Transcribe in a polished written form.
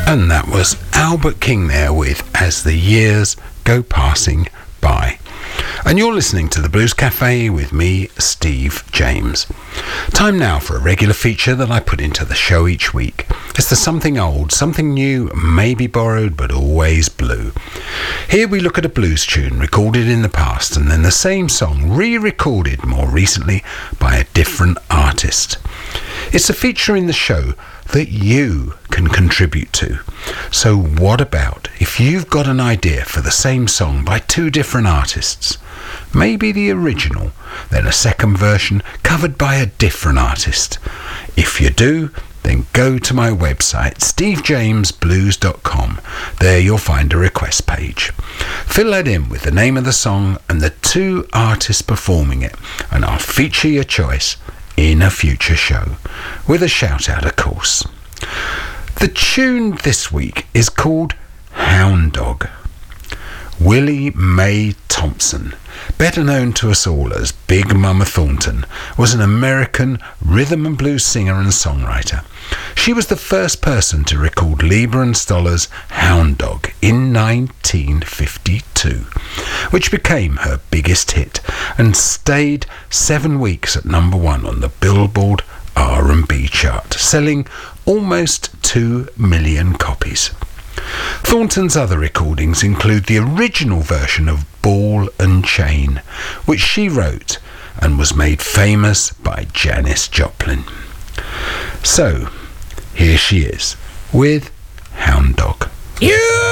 And that was Albert King there with As the Years Go Passing By. And you're listening to the Blues Cafe with me, Steve James. Time now for a regular feature that I put into the show each week. It's the something old, something new, maybe borrowed, but always blue. Here we look at a blues tune recorded in the past and then the same song re-recorded more recently by a different artist. It's a feature in the show that you can contribute to. So what about if you've got an idea for the same song by two different artists? Maybe the original, then a second version covered by a different artist. If you do, then go to my website, stevejamesblues.com. There you'll find a request page. Fill that in with the name of the song and the two artists performing it, and I'll feature your choice in a future show, with a shout out of course. The tune this week is called Hound Dog. Willie Mae Thompson, better known to us all as Big Mama Thornton, was an American rhythm and blues singer and songwriter. She was the first person to record Leiber and Stoller's Hound Dog in 1952, which became her biggest hit and stayed 7 weeks at number 1 on the Billboard R&B chart, selling almost 2 million copies. Thornton's other recordings include the original version of Ball and Chain, which she wrote and was made famous by Janis Joplin. So, here she is with Hound Dog. You